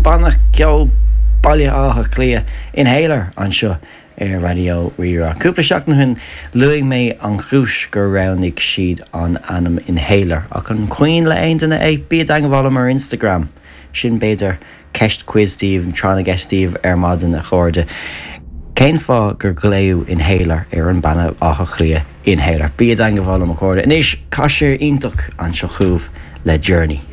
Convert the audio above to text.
banna ceol bailile átha clia inhaler an seo radio rira. Cúpla seach na hun luigh mé an chúis gur ranig siad an anam inhaler ach an cuoin le aontainna bíad angabhla mar Instagram sin beidir ceist quizdíomh an trána geistíomh maidin a chuirde. Cén fá gur gléú inhaler an banna átha clia inhaler. Bíad angabhla mar chuirde. Inis caiisiir ionach an seo chuamh le Journey.